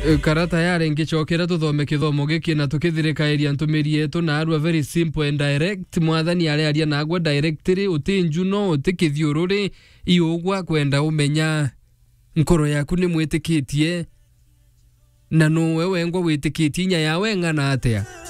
karata yare ngichokera tuthome kithomo giki na tukithirikairia ntumiri yetu na arua very simple and direct. Mwathani ale aria nagwa directly utinjuno utikithiururi iugwa kwenda umenya nkoro yaku ni mwitikitie na no wewe ngwa witikitie nya yawe ngana atia.